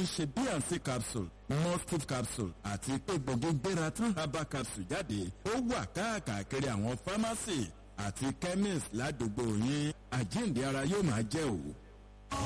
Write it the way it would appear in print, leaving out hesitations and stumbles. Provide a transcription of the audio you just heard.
ń ṣe bnc capsule mustif capsule àti egbògi gbéra tán herbal capsule jáde ó wà káàkiri àwọn pharmacy àti chemist ládùúgbò yín. àjíǹde ara yóò máa jẹ́ òwò.